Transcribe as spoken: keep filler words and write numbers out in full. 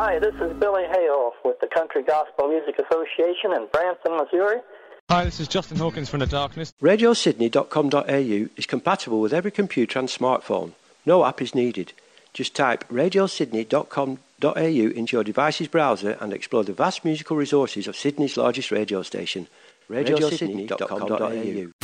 Hi, this is Billy Hayhoff with the Country Gospel Music Association in Branson, Missouri. Hi, this is Justin Hawkins from The Darkness. radio sydney dot com dot a u is compatible with every computer and smartphone. No app is needed. Just type radio sydney dot com dot a u into your device's browser and explore the vast musical resources of Sydney's largest radio station, radio sydney dot com dot a u.